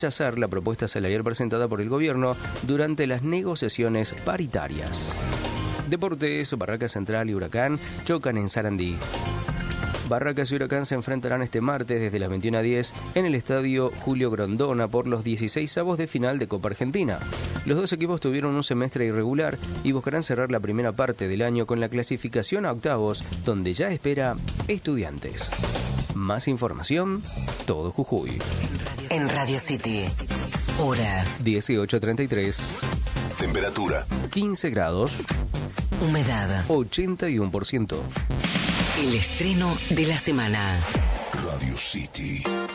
rechazar la propuesta salarial presentada por el gobierno durante las negociaciones paritarias. Deportes, Barracas Central y Huracán chocan en Sarandí. Barracas y Huracán se enfrentarán este martes desde las 21:10 en el estadio Julio Grondona por los 16avos de final de Copa Argentina. Los dos equipos tuvieron un semestre irregular y buscarán cerrar la primera parte del año con la clasificación a octavos, donde ya espera Estudiantes. Más información, todo Jujuy. En Radio City, hora 18:33. Temperatura 15 grados. Humedad 81%. El estreno de la semana. Radio City.